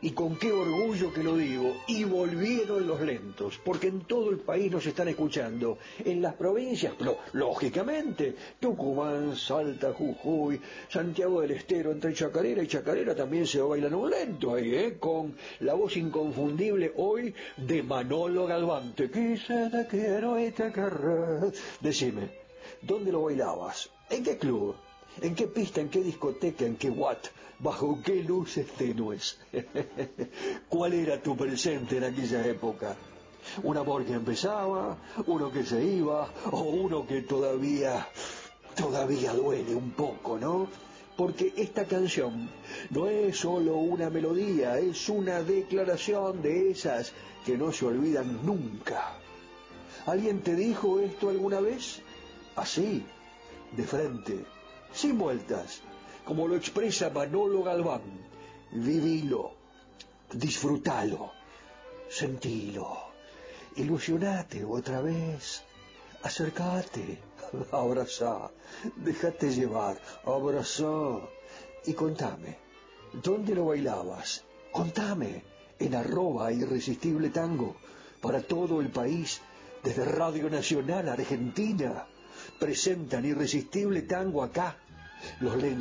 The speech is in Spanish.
Y con qué orgullo que lo digo, y volvieron los lentos, porque en todo el país nos están escuchando, en las provincias, pero lógicamente, Tucumán, Salta, Jujuy, Santiago del Estero, entre Chacarera y Chacarera también se bailan un lento ahí, con la voz inconfundible hoy de Manolo Galván. Te quise, te quiero y te querré. Decime, ¿dónde lo bailabas? ¿En qué club? ¿En qué pista? ¿En qué discoteca? ¿En qué watt? ¿Bajo qué luces tenues? ¿Cuál era tu presente en aquella época? ¿Un amor que empezaba? ¿Uno que se iba? ¿O uno que todavía duele un poco, no? Porque esta canción no es solo una melodía, es una declaración de esas que no se olvidan nunca. ¿Alguien te dijo esto alguna vez? Así, de frente, sin vueltas, como lo expresa Manolo Galván. Vivilo, disfrutalo, sentilo, ilusionate otra vez, acércate, abrazá, déjate llevar, abrazá y contame, ¿dónde lo bailabas? Contame, en @irresistibletango, para todo el país, desde Radio Nacional Argentina, presentan Irresistible Tango acá, los lentos.